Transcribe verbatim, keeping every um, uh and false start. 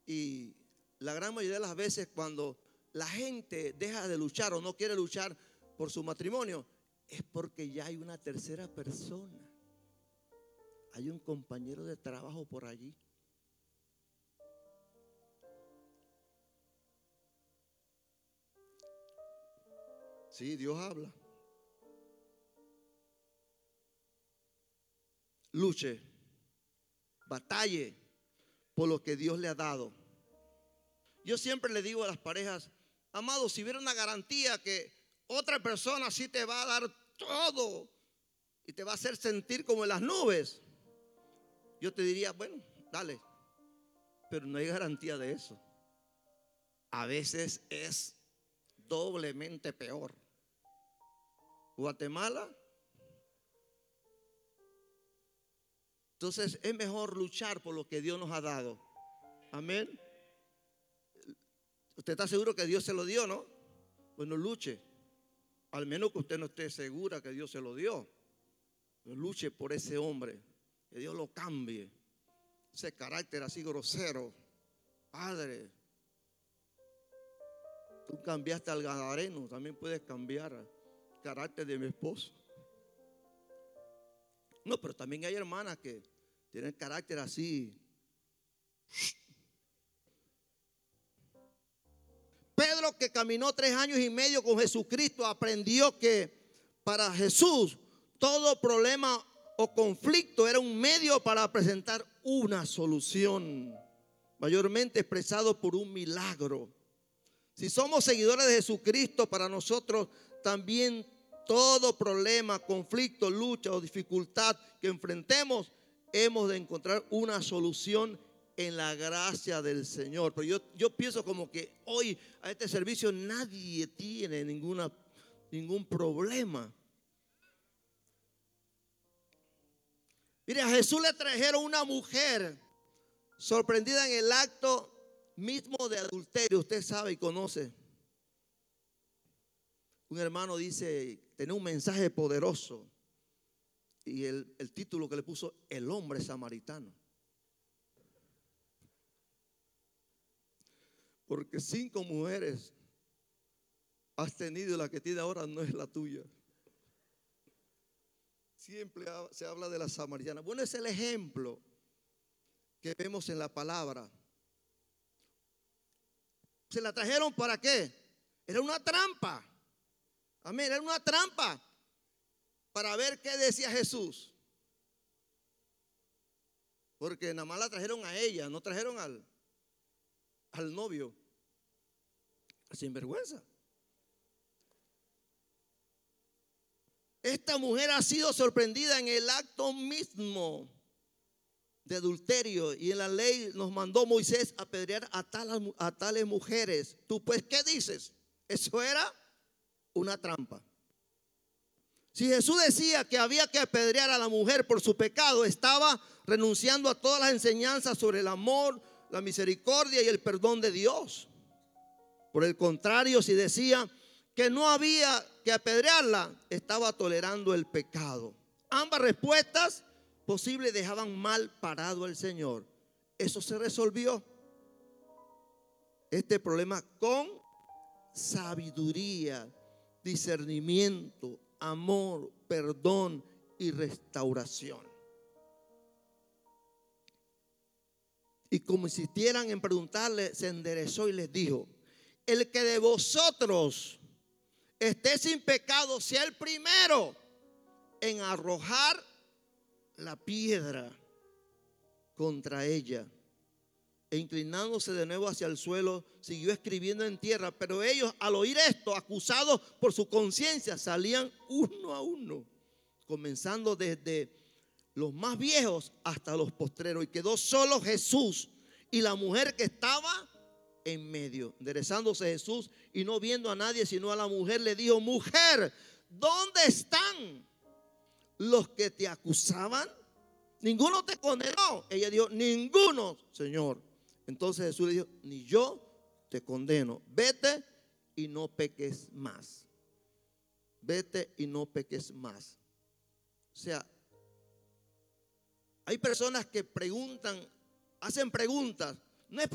Y la gran mayoría de las veces cuando la gente deja de luchar o no quiere luchar por su matrimonio, es porque ya hay una tercera persona. Hay un compañero de trabajo por allí. Sí, Dios habla. Luche, batalle por lo que Dios le ha dado. Yo siempre le digo a las parejas, amado, si hubiera una garantía que otra persona sí te va a dar todo y te va a hacer sentir como en las nubes, yo te diría, bueno, dale. Pero no hay garantía de eso. A veces es doblemente peor. Guatemala. Entonces es mejor luchar por lo que Dios nos ha dado. Amén. ¿Usted está seguro que Dios se lo dio, no? Pues no luche. Al menos que usted no esté segura que Dios se lo dio. No luche por ese hombre. Que Dios lo cambie. Ese carácter así grosero. Padre, tú cambiaste al gadareno, también puedes cambiar el carácter de mi esposo. No, pero también hay hermanas que tienen carácter así. Pedro, que caminó tres años y medio con Jesucristo, aprendió que para Jesús todo problema o conflicto era un medio para presentar una solución, mayormente expresado por un milagro. Si somos seguidores de Jesucristo, para nosotros también todo problema, conflicto, lucha o dificultad que enfrentemos, hemos de encontrar una solución en la gracia del Señor. Pero yo, yo pienso como que hoy a este servicio nadie tiene ninguna, ningún problema. Mire, a Jesús le trajeron una mujer sorprendida en el acto mismo de adulterio. Usted sabe y conoce. Un hermano dice, tenía un mensaje poderoso. Y el, el título que le puso, el hombre samaritano. Porque cinco mujeres has tenido y la que tiene ahora no es la tuya. Siempre se habla de la samaritana. Bueno, es el ejemplo que vemos en la palabra. ¿Se la trajeron para qué? Era una trampa. Amén, era una trampa para ver qué decía Jesús. Porque nada más la trajeron a ella, no trajeron al, al novio. Sin vergüenza. Esta mujer ha sido sorprendida en el acto mismo de adulterio, y en la ley nos mandó Moisés apedrear a tales, a tales mujeres. Tú pues, ¿qué dices? Eso era una trampa. Si Jesús decía que había que apedrear a la mujer por su pecado, estaba renunciando a todas las enseñanzas sobre el amor, la misericordia y el perdón de Dios. Por el contrario, si decía que no había que apedrearla, estaba tolerando el pecado. Ambas respuestas posibles dejaban mal parado al Señor. Eso se resolvió, este problema, con sabiduría, discernimiento, amor, perdón y restauración. Y como insistieran en preguntarle, se enderezó y les dijo: el que de vosotros esté sin pecado, sea el primero en arrojar la piedra contra ella. E inclinándose de nuevo hacia el suelo, siguió escribiendo en tierra. Pero ellos, al oír esto, acusados por su conciencia, salían uno a uno, comenzando desde los más viejos hasta los postreros. Y quedó solo Jesús y la mujer que estaba en medio. Enderezándose Jesús y no viendo a nadie sino a la mujer, le dijo: mujer, ¿dónde están los que te acusaban? ¿Ninguno te condenó? Ella dijo: ninguno, Señor. Entonces Jesús le dijo: ni yo te condeno, vete y no peques más. Vete y no peques más. O sea, hay personas que preguntan, hacen preguntas: